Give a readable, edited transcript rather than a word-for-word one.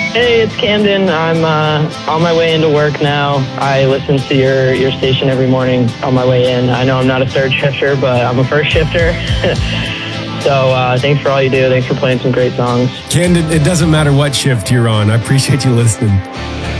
Hey, it's Camden. I'm on my way into work now. I listen to your station every morning on my way in. I know I'm not a third shifter, but I'm a first shifter. So thanks for all you do. Thanks for playing some great songs. Camden, it doesn't matter what shift you're on. I appreciate you listening.